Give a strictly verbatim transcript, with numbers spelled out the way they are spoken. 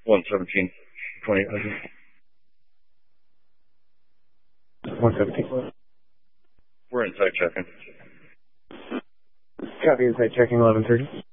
one seventeen, twenty-eight hundred. one seventeen. We're inside checking. Copy, inside checking eleven thirty.